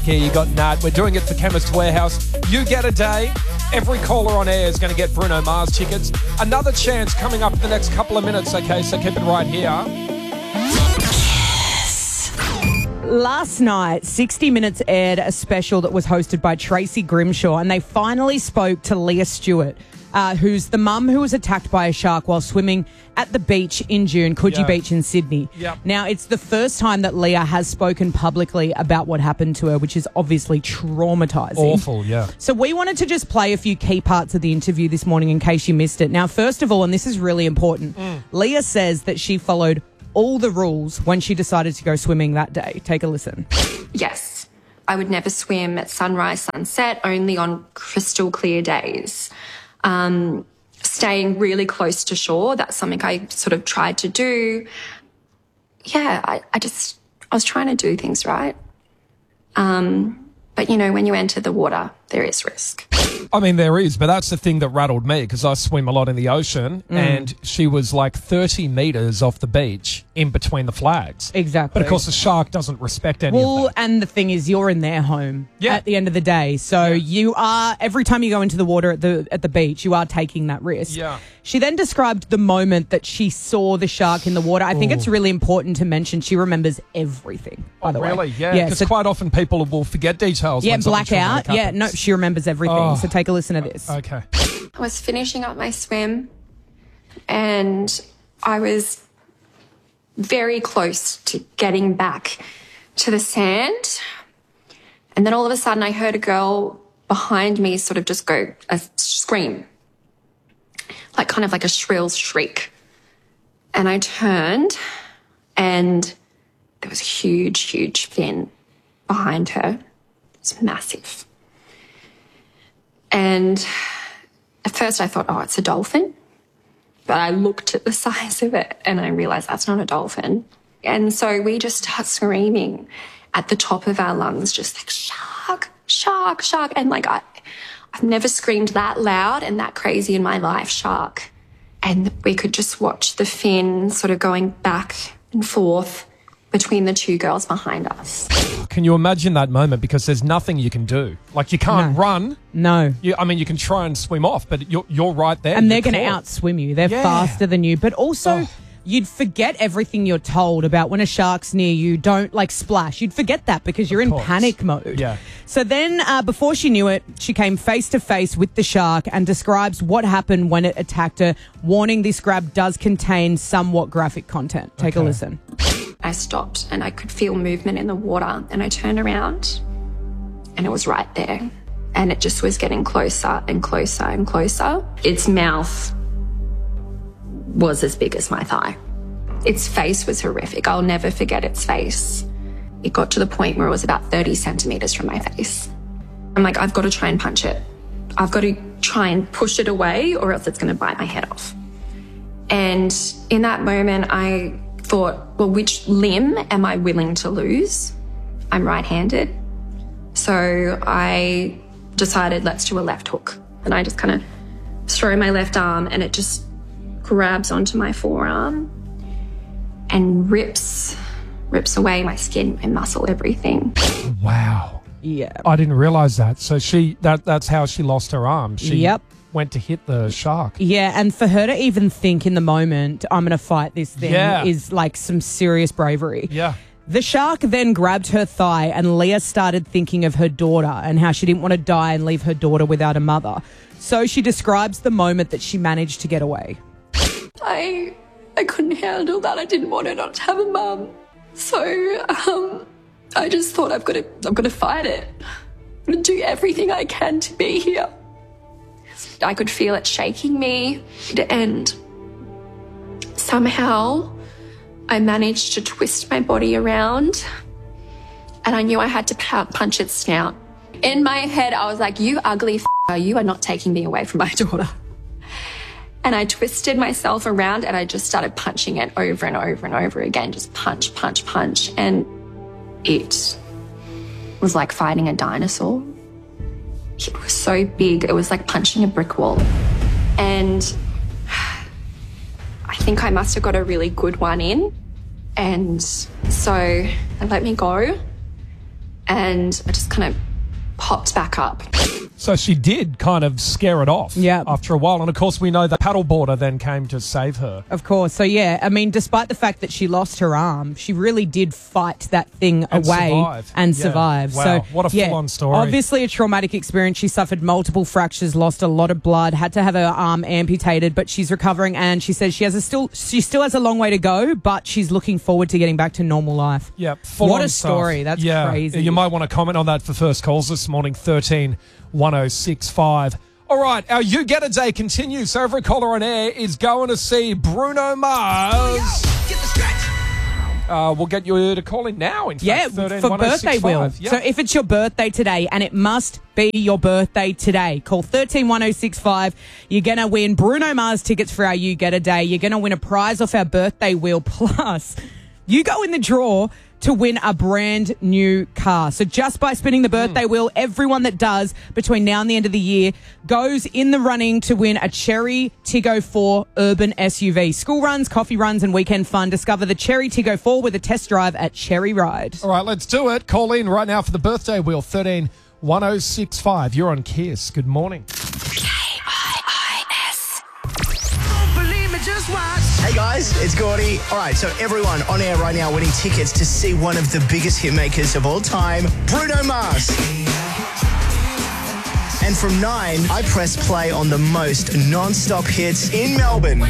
Here you got Nat. We're doing it for Chemist Warehouse. You get a day. Every caller on air is going to get Bruno Mars tickets. Another chance coming up in the next couple of minutes, okay? So keep it right here. Last night, 60 Minutes aired a special that was hosted by Tracy Grimshaw, and they finally spoke to Leah Stewart, who's the mum who was attacked by a shark while swimming at the beach in June, Coogee Beach in Sydney. Yep. Now, it's the first time that Leah has spoken publicly about what happened to her, which is obviously traumatising. Awful, yeah. So we wanted to just play a few key parts of the interview this morning in case you missed it. Now, first of all, and this is really important, Leah says that she followed all the rules when she decided to go swimming that day. Take a listen. Yes, I would never swim at sunrise, sunset, only on crystal clear days. Staying really close to shore, that's something I sort of tried to do. Yeah, I was trying to do things right. But, you know, when you enter the water, there is risk. I mean, there is, but that's the thing that rattled me because I swim a lot in the ocean and she was like 30 metres off the beach in between the flags. Exactly. But of course the shark doesn't respect any of that. And the thing is, you're in their home at the end of the day. So you are, every time you go into the water at the beach, you are taking that risk. Yeah. She then described the moment that she saw the shark in the water. I think it's really important to mention she remembers everything, by the way. Really? Yeah, because quite often people will forget details. Yeah, when something blackout. traumatic Yeah, happens. no, she remembers everything. So take a listen to this. Okay. I was finishing up my swim and I was very close to getting back to the sand. And then all of a sudden I heard a girl behind me sort of just go, a scream, like kind of like a shrill shriek. And I turned and there was a huge, huge fin behind her. It was massive. And at first I thought, oh, it's a dolphin. But I looked at the size of it and I realised that's not a dolphin. And so we just start screaming at the top of our lungs, just like, shark, shark, shark. And like, I've never screamed that loud and that crazy in my life, shark. And we could just watch the fin sort of going back and forth between the two girls behind us. Can you imagine that moment? Because there's nothing you can do. Like, you can't run. No. I mean, you can try and swim off, but you're right there. And they're going to outswim you. They're faster than you. But also, you'd forget everything you're told about when a shark's near you. Don't, like, splash. You'd forget that because you're in panic mode. Yeah. So then, before she knew it, she came face to face with the shark and describes what happened when it attacked her, warning this grab does contain somewhat graphic content. Take a listen. I stopped and I could feel movement in the water and I turned around and it was right there. And it just was getting closer and closer and closer. Its mouth was as big as my thigh. Its face was horrific. I'll never forget its face. It got to the point where it was about 30 centimetres from my face. I'm like, I've got to try and punch it. I've got to try and push it away or else it's going to bite my head off. And in that moment, I thought, well, which limb am I willing to lose? I'm right-handed. So I decided, let's do a left hook. And I just kind of throw my left arm and it just grabs onto my forearm and rips away my skin, my muscle, everything. Wow. Yeah. I didn't realise that. So that's how she lost her arm. She went to hit the shark. Yeah, and for her to even think in the moment, I'm going to fight this thing, is like some serious bravery. Yeah. The shark then grabbed her thigh and Leah started thinking of her daughter and how she didn't want to die and leave her daughter without a mother. So she describes the moment that she managed to get away. I couldn't handle that. I didn't want her not to have a mum. So I just thought I've got to fight it. I'm going to do everything I can to be here. I could feel it shaking me, and somehow I managed to twist my body around and I knew I had to punch its snout. In my head, I was like, you ugly you are not taking me away from my daughter. And I twisted myself around and I just started punching it over and over and over again, just punch, punch, punch. And it was like fighting a dinosaur. It was so big, it was like punching a brick wall. And I think I must have got a really good one in. And so it let me go. and I just kind of popped back up. So she did kind of scare it off after a while. And, of course, we know the paddleboarder then came to save her. Of course. So, yeah, I mean, despite the fact that she lost her arm, she really did fight that thing away and survive. Wow, so, what a full-on story. Obviously a traumatic experience. She suffered multiple fractures, lost a lot of blood, had to have her arm amputated, but she's recovering, and she says she still has a long way to go, but she's looking forward to getting back to normal life. Yeah, what a story. That's crazy. You might want to comment on that for first calls this morning, 13-1065. All right, our You Get a Day continues. So every caller on air is going to see Bruno Mars. We'll get you to call in now, in fact. For birthday, Will. Yep. So if it's your birthday today, and it must be your birthday today, call 13-1065. You're going to win Bruno Mars tickets for our You Get a Day. You're going to win a prize off our birthday wheel. Plus, you go in the draw to win a brand new car. So just by spinning the birthday wheel, everyone that does between now and the end of the year goes in the running to win a Cherry Tiggo 4 urban SUV. School runs, coffee runs and weekend fun. Discover the Cherry Tiggo 4 with a test drive at Cherry Ride. All right, let's do it. Call in right now for the birthday wheel, 13-1065. You're on Kiss. Good morning. Hey guys, it's Gordy. All right, so everyone on air right now winning tickets to see one of the biggest hitmakers of all time, Bruno Mars. And from 9, I press play on the most non-stop hits in Melbourne.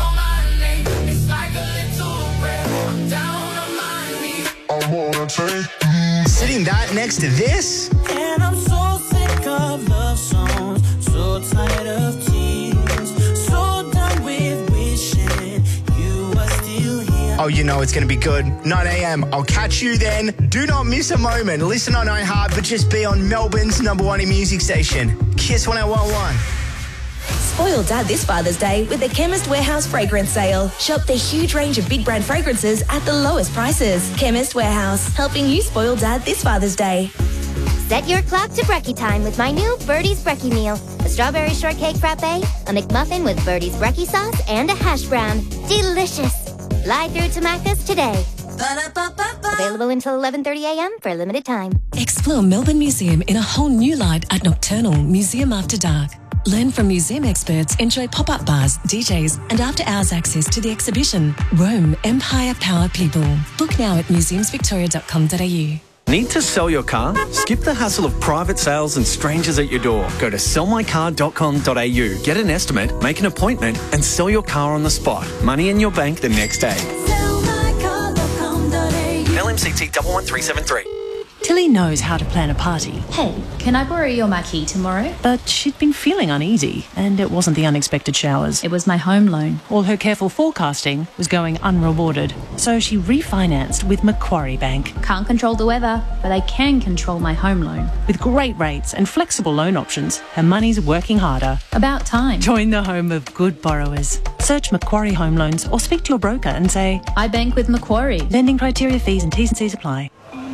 Sitting that next to this. And I'm so sick of love songs, so tired of tears, so done with wishing you were still here. Oh, you know it's going to be good. 9 a.m. I'll catch you then. Do not miss a moment. Listen on iHeart, but just be on Melbourne's #1 music station. Kiss 101.1. Spoil Dad this Father's Day with the Chemist Warehouse fragrance sale. Shop the huge range of big brand fragrances at the lowest prices. Chemist Warehouse, helping you spoil Dad this Father's Day. Set your clock to brekkie time with my new Birdie's Brekkie meal. A strawberry shortcake frappe, a McMuffin with Birdie's Brekkie sauce, and a hash brown. Delicious. Fly through to Macca's today. Available until 11:30 a.m. for a limited time. Explore Melbourne Museum in a whole new light at Nocturnal Museum After Dark. Learn from museum experts, enjoy pop-up bars, DJs, and after-hours access to the exhibition, Rome, Empire, Power, People. Book now at museumsvictoria.com.au. Need to sell your car? Skip the hassle of private sales and strangers at your door. Go to sellmycar.com.au, get an estimate, make an appointment, and sell your car on the spot. Money in your bank the next day. Sellmycar.com.au. LMCT 11373. Tilly knows how to plan a party. Hey, can I borrow your marquee tomorrow? But she'd been feeling uneasy, and it wasn't the unexpected showers. It was my home loan. All her careful forecasting was going unrewarded, so she refinanced with Macquarie Bank. Can't control the weather, but I can control my home loan. With great rates and flexible loan options, her money's working harder. About time. Join the home of good borrowers. Search Macquarie Home Loans or speak to your broker and say, I bank with Macquarie. Lending criteria, fees and T's and C's apply.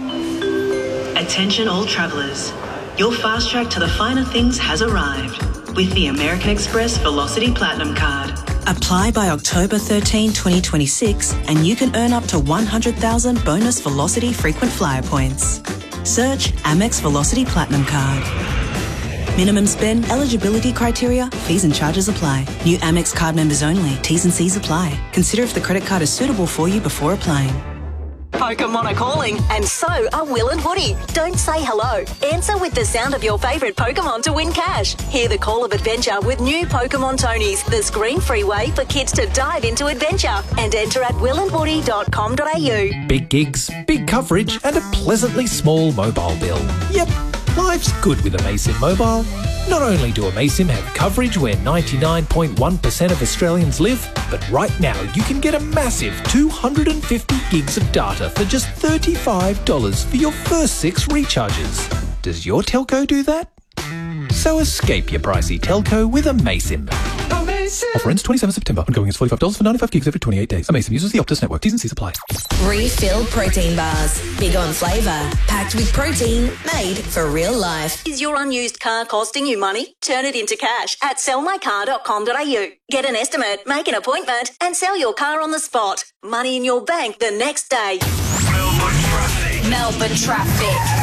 Attention all travellers. Your fast track to the finer things has arrived with the American Express Velocity Platinum Card. Apply by October 13, 2026 and you can earn up to 100,000 bonus Velocity frequent flyer points. Search Amex Velocity Platinum Card. Minimum spend, eligibility criteria, fees and charges apply. New Amex card members only. T's and C's apply. Consider if the credit card is suitable for you before applying. Pokemon are calling, and so are Will and Woody. Don't say hello. Answer with the sound of your favourite Pokemon to win cash. Hear the call of adventure with new Pokemon Tonys, the screen-free way for kids to dive into adventure. And enter at willandwoody.com.au. Big gigs, big coverage, and a pleasantly small mobile bill. Yep, life's good with Amaysim Mobile. Not only do Amaysim have coverage where 99.1% of Australians live, but right now you can get a massive 250 gigs of data for just $35 for your first 6 recharges. Does your telco do that? So escape your pricey telco with Amaysim. Offer ends 27 September. Ongoing is $45 for 95 gigs every 28 days. Amaysim uses the Optus network. T's and C's apply. Refill protein bars. Big on flavour. Packed with protein. Made for real life. Is your unused car costing you money? Turn it into cash at sellmycar.com.au. Get an estimate, make an appointment, and sell your car on the spot. Money in your bank the next day. Melbourne traffic.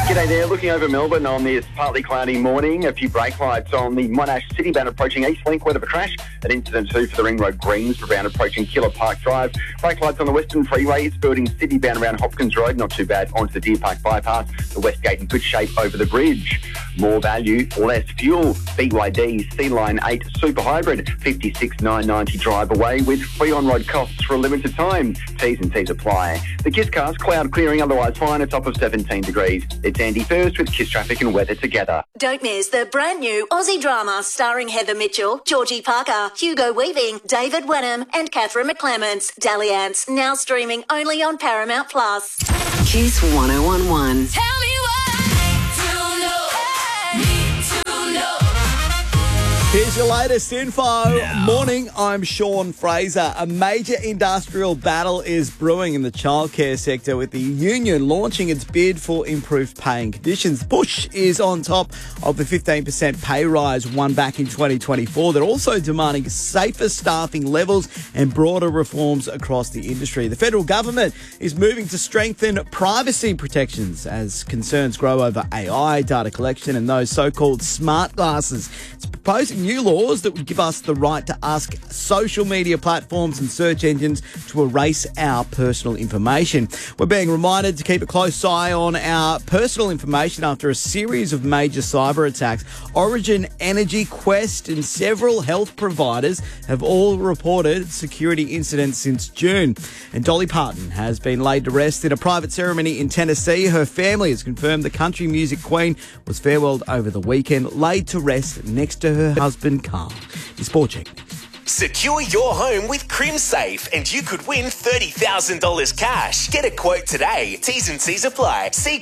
G'day there. Looking over Melbourne on this partly cloudy morning. A few brake lights on the Monash City bound approaching East Link. Weather of a crash at incident 2 for the Ring Road Greens for bound approaching Killer Park Drive. Brake lights on the Western Freeway. It's building City bound around Hopkins Road. Not too bad. Onto the Deer Park bypass. The West Gate in good shape over the bridge. More value, less fuel. BYD C-Line 8 Super Hybrid. 56,990 drive away with free on-road costs for a limited time. T's and C's apply. The Kiss Cast, cloud clearing, otherwise fine. A top of 17 degrees. It's Andy First with Kiss Traffic and weather together. Don't miss the brand new Aussie drama starring Heather Mitchell, Georgie Parker, Hugo Weaving, David Wenham and Catherine McClements. Dalliance, now streaming only on Paramount+. Kiss 1011. Tell me Here's your latest info. Morning, I'm Sean Fraser. A major industrial battle is brewing in the childcare sector with the union launching its bid for improved pay and conditions. Push is on top of the 15% pay rise won back in 2024. They're also demanding safer staffing levels and broader reforms across the industry. The federal government is moving to strengthen privacy protections as concerns grow over AI, data collection and those so-called smart glasses. It's proposing new laws that would give us the right to ask social media platforms and search engines to erase our personal information. We're being reminded to keep a close eye on our personal information after a series of major cyber attacks. Origin Energy, Quest and several health providers have all reported security incidents since June. And Dolly Parton has been laid to rest in a private ceremony in Tennessee. Her family has confirmed the country music queen was farewelled over the weekend, laid to rest next to her husband, Carl. Your sport check. Secure your home with CrimSafe and you could win $30,000 cash. Get a quote today. T's and C's apply. See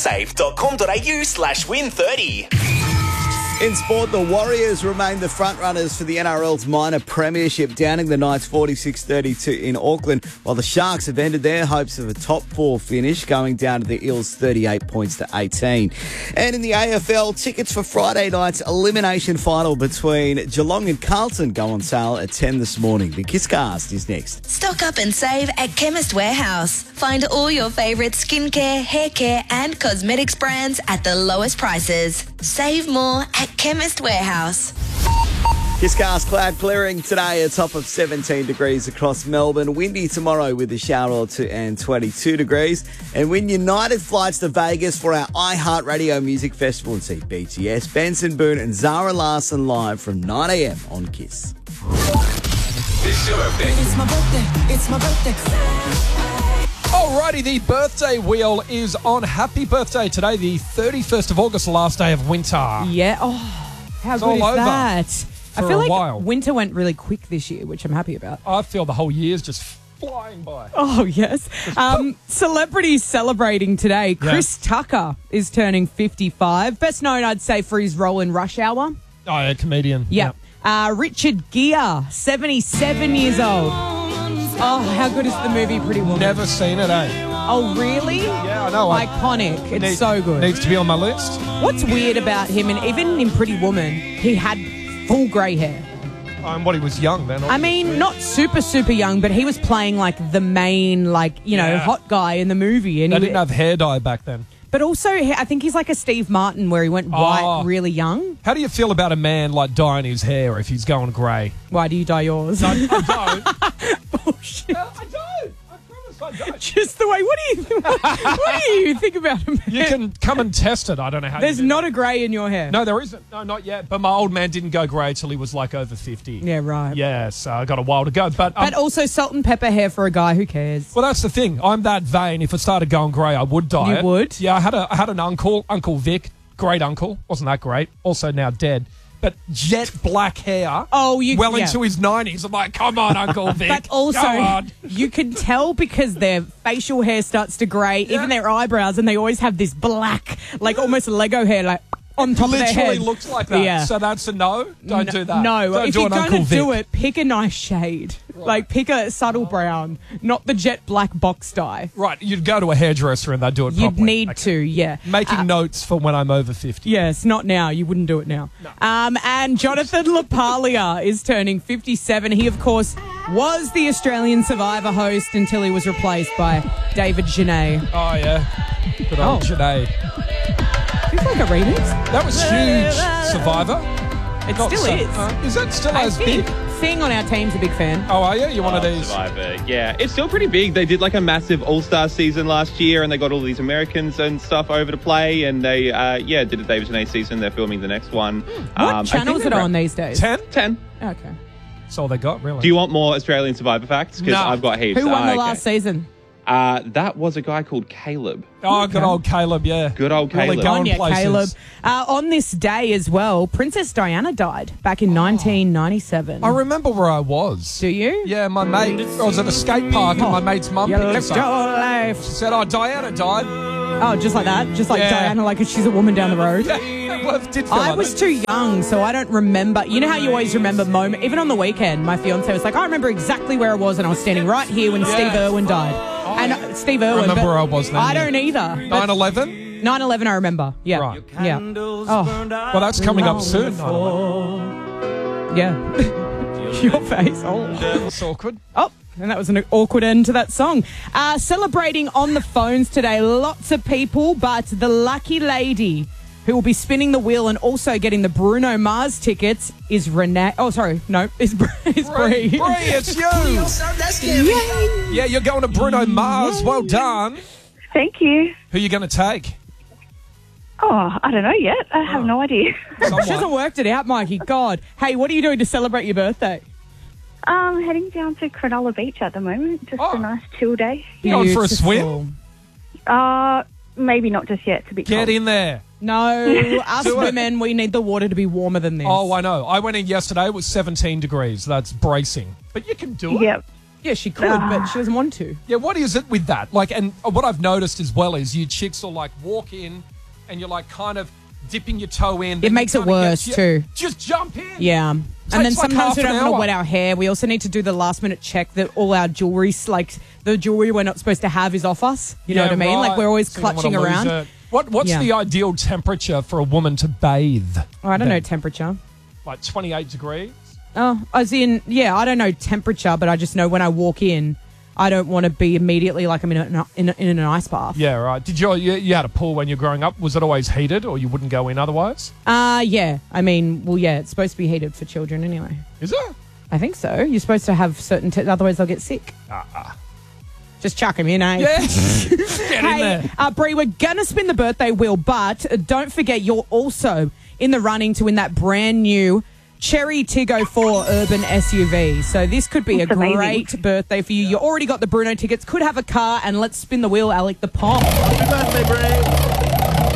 crimsafe.com.au/win30. In sport, the Warriors remain the front-runners for the NRL's minor premiership, downing the Knights 46-32 in Auckland, while the Sharks have ended their hopes of a top four finish, going down to the Eels 38 points to 18. And in the AFL, tickets for Friday night's elimination final between Geelong and Carlton go on sale at 10 this morning. The Kisscast is next. Stock up and save at Chemist Warehouse. Find all your favourite skincare, hair care and cosmetics brands at the lowest prices. Save more at Chemist Warehouse. Kisscast cloud clearing today, a top of 17 degrees across Melbourne. Windy tomorrow with a shower or two and 22 degrees. And win United flights to Vegas for our iHeartRadio Music Festival and see BTS, Benson Boone and Zara Larsson live from 9 a.m. on Kiss. It's your birthday. It's my birthday. It's my birthday. Alrighty, the birthday wheel is on. Happy birthday today, the 31st of August, last day of winter. Yeah. Oh, how It's good all is over that? for I feel a like while. winter went really quick this year, which I'm happy about. I feel the whole year's just flying by. Oh, yes. Celebrities celebrating today. Chris Tucker is turning 55. Best known, I'd say, for his role in Rush Hour. Oh, yeah, comedian. Yeah. Richard Gere, 77 years old. Oh, how good is the movie Pretty Woman? Never seen it, eh? Oh, really? Yeah, I know. Iconic. It's so good. Needs to be on my list. What's weird about him, and even in Pretty Woman, he had full grey hair. What, he was young then? I mean, not super, super young, but he was playing like the main, hot guy in the movie. And They he didn't have hair dye back then. But also, I think he's like a Steve Martin where he went white really young. How do you feel about a man like dyeing his hair if he's going grey? Why do you dye yours? No, I don't. Bullshit. I don't. I promise I don't. Just the way. What do you think about him? You can come and test it. I don't know how. There's not a grey in your hair. No, there isn't. No, not yet. But my old man didn't go grey till he was like over 50. Yeah, right. Yeah, so I got a while to go. But also salt and pepper hair for a guy. Who cares? Well, that's the thing. I'm that vain. If it started going grey, I would dye it. You would? Yeah, I had an uncle, Uncle Vic, great uncle. Wasn't that great? Also now dead. But jet black hair. Into his 90s. I'm like, come on, Uncle Vic. But also, come on. you can tell because their facial hair starts to grey, even their eyebrows, and they always have this black, like almost Lego hair, like on top of their head. Literally looks like that. Yeah. So that's a no? Don't do that. No, Don't if do you're an going Uncle to Vic. do it, pick a nice shade. Like, pick a subtle brown, not the jet black box dye. Right, you'd go to a hairdresser and they'd do it You'd properly. need to, yeah. Making notes for when I'm over 50. Yes, not now. You wouldn't do it now. And Jonathan LaPaglia is turning 57. He, of course, was the Australian Survivor host until he was replaced by David Janae. Oh, yeah. Good old Janae. Feels like a remix. That was huge, Survivor. It still is. Is that still as big? Thing on our team's a big fan. Oh, are you? You're one of these? Survivor. Yeah, it's still pretty big. They did like a massive All-Star season last year, and they got all these Americans and stuff over to play, and they, did a David Janae season. They're filming the next one. What channel is it on these days? 10? 10. Okay. That's all they got, really. Do you want more Australian Survivor facts? Because No. I've got heaps. Who won the Okay. last season? That was a guy called Caleb. Oh, good old Caleb, yeah. Good old Caleb. Really going On ya, places. Caleb. On this day as well, Princess Diana died back in 1997. I remember where I was. Do you? Yeah, my mate. I was at a skate park and my mate's mum You picked lived us your up. life. She said, Diana died. Oh, just like that? Just like Yeah. Diana, like she's a woman down the road? Well, it did feel I like was that. too young, so I don't remember. You know how you always remember moment? Even on the weekend, my fiance was like, I remember exactly where I was, and I was standing right here when Steve Irwin died. And Steve Irwin. remember but where I was then, I yeah. don't either. 9/11? 9/11, I remember. Yeah. Right. Yeah. Oh, Well, that's coming up soon. yeah. Your face. Oh. That's awkward. Oh, and that was an awkward end to that song. Celebrating on the phones today, lots of people, but the lucky lady who will be spinning the wheel and also getting the Bruno Mars tickets is Renee. Oh, sorry. No, it's Brie. Brie, it's you. Yeah, you're going to Bruno Mars. Well done. Thank you. Who are you going to take? Oh, I don't know yet. I have no idea. She hasn't worked it out, Mikey. God. Hey, what are you doing to celebrate your birthday? Heading down to Cronulla Beach at the moment. Just a nice chill day. You going for a swim? Maybe not just yet. It's a bit Get cold. in there. No, us Do it. women, we need the water to be warmer than this. Oh, I know. I went in yesterday. It was 17 degrees. That's bracing. But you can do it. Yep. Yeah, she could, but she doesn't want to. Yeah, what is it with that? Like, and what I've noticed as well is you chicks will like walk in and you're like kind of dipping your toe in. It makes it worse too. Just jump in. Yeah. And then Takes like sometimes half we don't an want to hour. wet our hair. We also need to do the last minute check that all our jewelry, like the jewelry we're not supposed to have, is off us. You know what I mean? Like we're always So you don't clutching wanna lose around. it. What's Yeah. the ideal temperature for a woman to bathe? Oh, I don't know then? temperature. Like 28 degrees? Oh, as in, yeah, I don't know temperature, but I just know when I walk in, I don't want to be immediately like I'm in an ice bath. Yeah, right. Did you had a pool when you were growing up? Was it always heated or you wouldn't go in otherwise? Yeah. I mean, well, yeah, it's supposed to be heated for children anyway. Is it? I think so. You're supposed to have certain, otherwise they'll get sick. Just chuck them in, eh? Yes. Get in there. Brie, we're going to spin the birthday wheel, but don't forget you're also in the running to win that brand new Cherry Tiggo 4 urban SUV. So this could be That's a amazing. great birthday for you. You already got the Bruno tickets, could have a car, and let's spin the wheel, Alec the Pom. Happy birthday,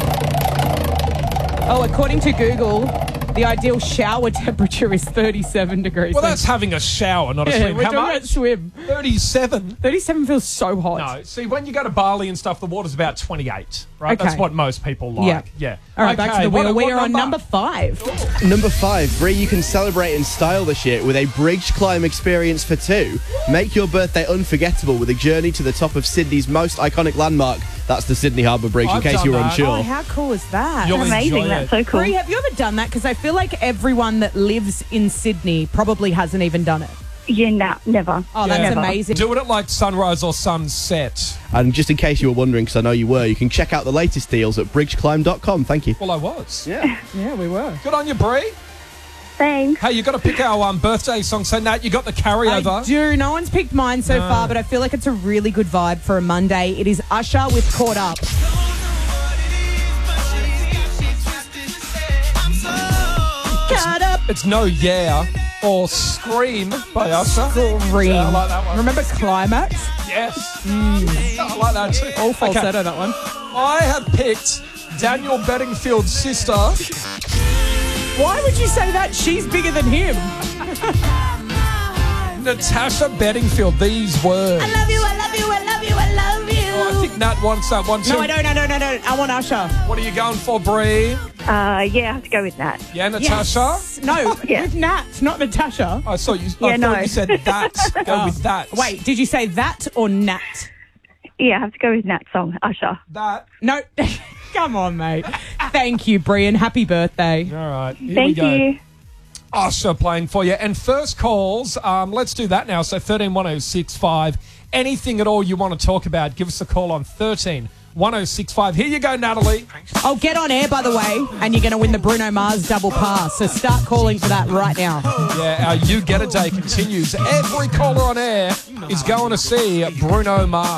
Oh, according to Google, the ideal shower temperature is 37 degrees. Well, that's having a shower, not a swim. We're How talking much? about swim. 37. 37 feels so hot. No, see, when you go to Bali and stuff, the water's about 28, right? Okay. That's what most people like. Yeah. All right, back to the wheel. We are on number 5. Number 5, Brie, you can celebrate in style this year with a bridge climb experience for 2. Make your birthday unforgettable with a journey to the top of Sydney's most iconic landmark. That's the Sydney Harbour Bridge, in I've case done you were that. unsure. Oh, how cool is that? You'll Amazing. enjoy That's it. so cool. Brie, have you ever done that? Because I feel like everyone that lives in Sydney probably hasn't even done it. Yeah, nah, never. Oh, that's Never. amazing. Doing it like sunrise or sunset. And just in case you were wondering, because I know you were, you can check out the latest deals at bridgeclimb.com. Thank you. Well, I was. Yeah. Yeah, we were. Good on you, Brie. Thanks. Hey, you got to pick our birthday song. So, Nat, you got the carryover. I do. No one's picked mine so No. far, but I feel like it's a really good vibe for a Monday. It is Usher with Caught Up. Caught Up. It's No Yeah or Scream by Usher. Scream. Yeah, I like that one. Remember Climax? Yes. I like that too. All falsetto, that one. I have picked Daniel Bedingfield's sister. Why would you say that? She's bigger than him. Natasha Bedingfield, these words. I love you, I love you, I love you, I love you. Oh, I think Nat wants that one too. No, I don't. No. I want Usher. What are you going for, Brie? Yeah, I have to go with Nat. Yeah, Natasha? Yes. No, with Nat, not Natasha. I thought you, Yeah, I no. thought you said that. Go with that. Wait, did you say that or Nat? Yeah, I have to go with Nat's song, Usher. That. No, come on, mate. Thank you, Brian. Happy birthday. All right. Here Thank we go. you. Usher playing for you. And first calls, let's do that now. So 131065. Anything at all you want to talk about, give us a call on 131065. Here you go, Natalie. I'll get on air, by the way, and you're going to win the Bruno Mars double pass. So start calling for that right now. Yeah, our You Get a Day continues. Every caller on air is going to see Bruno Mars.